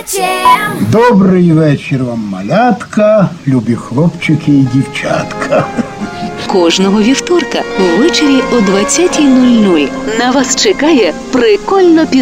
Добрий вечір вам, малятка, любі хлопчики і дівчатка. Кожного вівторка ввечері о 20:00 на вас чекає прикольно